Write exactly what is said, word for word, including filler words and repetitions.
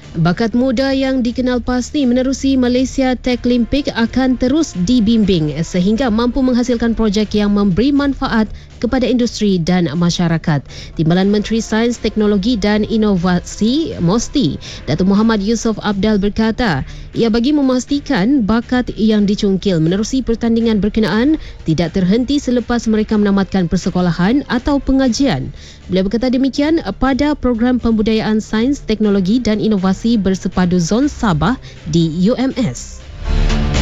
Bakat muda yang dikenal pasti menerusi Malaysia Techlimpic akan terus dibimbing sehingga mampu menghasilkan projek yang memberi manfaat kepada industri dan masyarakat. Timbalan Menteri Sains, Teknologi dan Inovasi MOSTI, Datuk Muhammad Yusof Abdal berkata, ia bagi memastikan bakat yang dicungkil menerusi pertandingan berkenaan tidak terhenti selepas mereka menamatkan persekolahan atau pengajian. Beliau berkata demikian pada program pembudayaan sains, teknologi dan inovasi bersepadu Zon Sabah di U M S.